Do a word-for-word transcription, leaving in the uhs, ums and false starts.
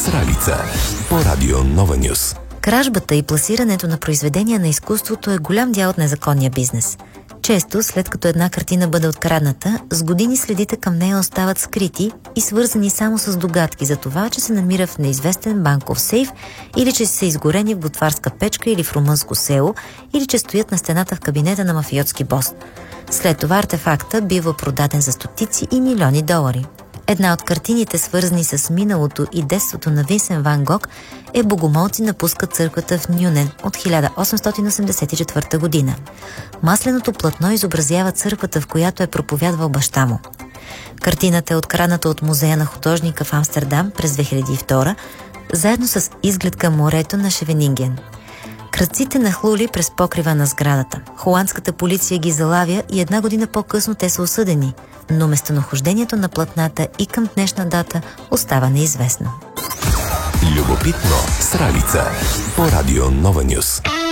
Сралица по радио Нова Нюс. Кражбата и пласирането на произведения на изкуството е голям дял от незаконния бизнес. Често, след като една картина бъде открадната, с години следите към нея остават скрити и свързани само с догадки за това, че се намира в неизвестен банков сейф, или че са изгорени в готварска печка или в румънско село, или че стоят на стената в кабинета на мафиотски бос. След това артефакта бива продаден за стотици и милиони долари. Една от картините, свързани с миналото и детството на Винсент Ван Гог, е "Богомолци напускат църквата в Нюнен" от хиляда осемстотин осемдесет и четвърта година. Масленото платно изобразява църквата, в която е проповядвал баща му. Картината е открадната от музея на художника в Амстердам през две хиляди и втора, заедно с изглед към морето на Шевенинген. Крадците нахлули през покрива на сградата. Холандската полиция ги залавя и една година по-късно те са осъдени, но местонахождението на платната и към днешна дата остава неизвестно. Любопитно Сралица по радио Нова Нюс.